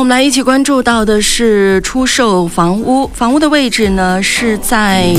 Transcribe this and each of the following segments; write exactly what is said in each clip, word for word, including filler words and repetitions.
们来一起关注到的是出售房屋，房屋的位置呢是在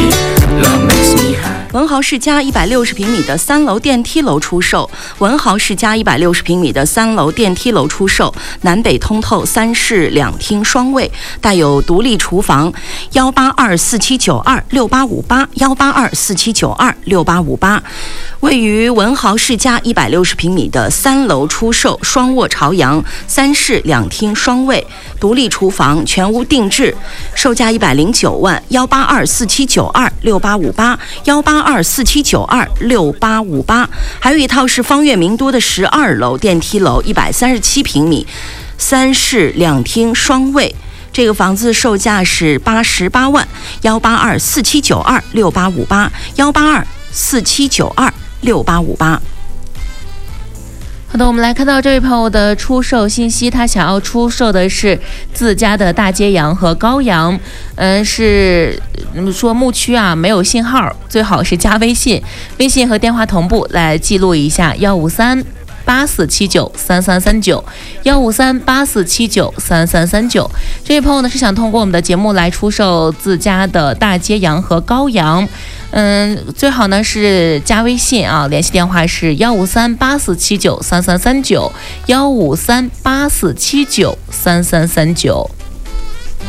文豪世家一百六十平米的三楼电梯楼出售，文豪世家一百六十平米的三楼电梯楼出售，南北通透，三室两厅双卫，带有独立厨房。幺八二四七九二六八五八，幺八二四七九二六八五八，位于文豪世家一百六十平米的三楼出售，双卧朝阳，三室两厅双卫，独立厨房，全屋定制，售价一百零九万。幺八二四七九二六八五八，幺八二四七九二六八五八。还有一套是方悦名都的十二楼电梯楼，一百三十七平米，三室两厅双卫。这个房子售价是八十八万。幺八二四七九二六八五八，幺八二四七九二六八五八。 好的，我们来看到这位朋友的出售信息，他想要出售的是自家的大街阳和高阳，嗯，是说牧区啊没有信号，最好是加微信，微信和电话同步来记录一下幺五三八四七九三三三九，幺五三八四七九三三三九。这位朋友呢是想通过我们的节目来出售自家的大街阳和高阳。嗯，最好呢是加微信啊，联系电话是幺五三八四七九三三三九，幺五三八四七九三三三九。